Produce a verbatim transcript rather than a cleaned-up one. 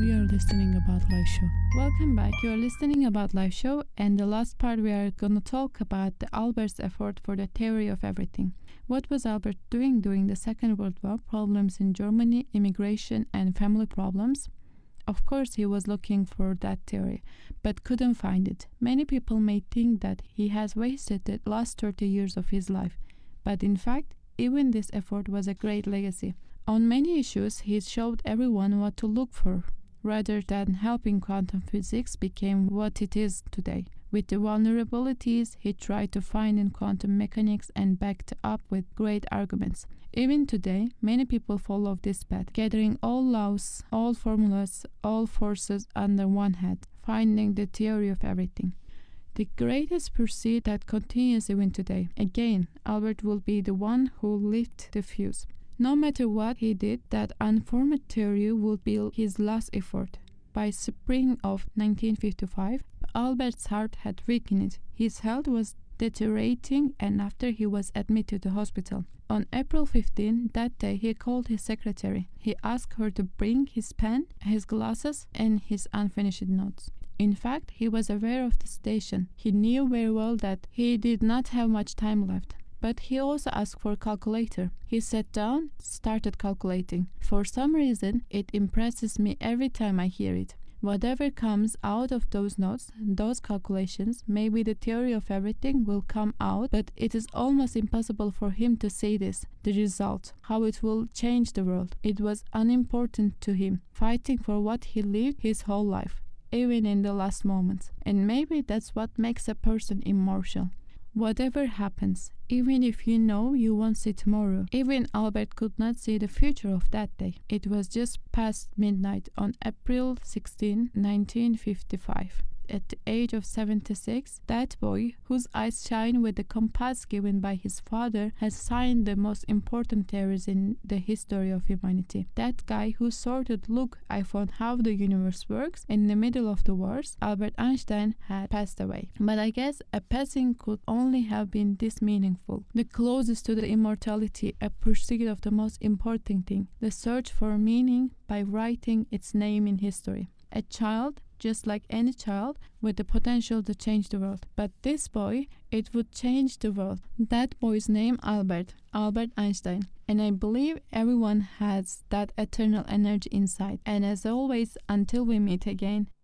you're listening About Life Show. Welcome back. You're listening About Life Show, and the last part we are going to talk about the Albert's effort for the theory of everything. What was Albert doing during the Second World War? Problems in Germany, immigration, and family problems. Of course, he was looking for that theory, but couldn't find it. Many people may think that he has wasted the last thirty years of his life, but in fact, even this effort was a great legacy. On many issues, he showed everyone what to look for, rather than helping quantum physics became what it is today. With the vulnerabilities he tried to find in quantum mechanics and backed up with great arguments. Even today, many people follow this path, gathering all laws, all formulas, all forces under one head, finding the theory of everything. The greatest pursuit that continues even today. Again, Albert will be the one who lit the fuse. No matter what he did, that unformed theory would be his last effort. By spring of nineteen fifty-five, Albert's heart had weakened. His health was deteriorating, and after he was admitted to the hospital. On April fifteenth, that day, he called his secretary. He asked her to bring his pen, his glasses, and his unfinished notes. In fact, he was aware of the situation. He knew very well that he did not have much time left. But he also asked for a calculator. He sat down, started calculating. For some reason, it impresses me every time I hear it. Whatever comes out of those notes, those calculations, maybe the theory of everything will come out, but it is almost impossible for him to say this, the result, how it will change the world. It was unimportant to him, fighting for what he lived his whole life, even in the last moments. And maybe that's what makes a person immortal. Whatever happens, even if you know you won't see tomorrow. Even Albert could not see the future of that day. It was just past midnight on April sixteenth, nineteen fifty-five. At the age of seventy-six, that boy, whose eyes shine with the compass given by his father, has signed the most important theories in the history of humanity. That guy who sorted, look, I found how the universe works, in the middle of the wars, Albert Einstein, had passed away. But I guess a passing could only have been this meaningful. The closest to the immortality, a pursuit of the most important thing, the search for meaning by writing its name in history. A child, just like any child, with the potential to change the world. But this boy, it would change the world. That boy's name, Albert, Albert Einstein. And I believe everyone has that eternal energy inside. And as always, until we meet again,